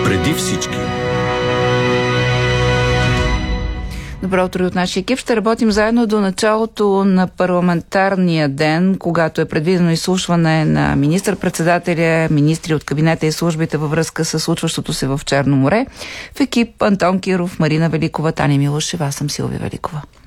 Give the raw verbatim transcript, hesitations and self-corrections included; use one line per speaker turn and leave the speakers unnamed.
Преди всички.
Добро утро от нашия екип. Ще работим заедно до началото на парламентарния ден, когато е предвидено изслушване на министър-председателя, министри от кабинета и службите във връзка с случващото се в Черно море. В екип Антон Киров, Марина Великова, Таня Милошева, аз съм Силвия Великова.